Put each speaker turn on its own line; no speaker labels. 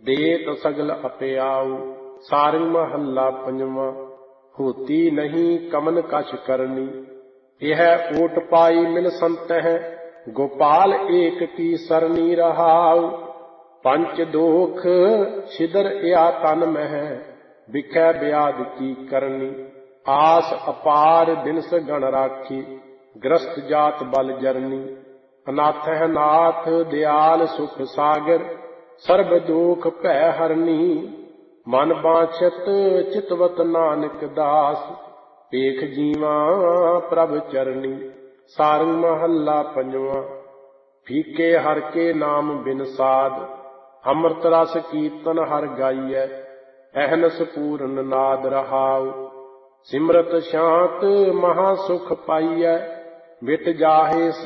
ਦੇਤ ਸਗਲ ਅਪਿਆਉ। ਸਾਰੰਗ ਮਹੱਲਾ ਪੰਜਵਾਂ। ਹੋਤੀ ਨਹੀਂ ਕਮਨ ਕਛ ਕਰਨੀ, ਇਹ ਓਟ ਪਾਈ ਮਿਲ ਸੰਤਹਿ। ਗੋਪਾਲ ਏਕ ਕੀ ਸਰਨੀ ਰਹਾਉ। ਪੰਚ ਦੋਖ ਛਿਦਰ ਇਆ ਤਨ ਮਹਿ, ਬਿਖੈ ਬਿਆਦ ਕੀ ਕਰਨੀ। ਆਸ ਅਪਾਰ ਬਿਨਸ ਗਣ ਰਾਖੀ, ਗ੍ਰਸਤ ਜਾਤ ਬਲ ਜਰਨੀ। ਅਨਾਥਹਿ ਨਾਥ ਦਿਆਲ ਸੁਖ ਸਾਗਰ, ਸਰਬ ਦੋਖ ਭੈ ਹਰਨੀ। ਮਨ ਬਾਛਤ ਚਿਤਵਤ ਨਾਨਕ ਦਾਸ, ਏਕ ਜੀਵਾ ਪ੍ਰਭ ਚਰਨੀ। ਸਾਰੰਗ ਮਹੱਲਾ ਪੰਜਵਾਂ। ਫੀਕੇ ਹਰ ਕੇ ਨਾਮ ਬਿਨ ਸਾਧ, ਅੰਮ੍ਰਿਤ ਰਸ ਕੀਰਤਨ ਹਰ ਗਾਈਐ। ਅਹਨਸ ਪੂਰਨ ਨਾਦ ਰਹਾਉ, ਸਿਮਰਤ ਸ਼ਾਂਤ ਮਹਾ ਸੁਖ ਪਾਈਐ। ਮਿਟ ਜਾਹੇ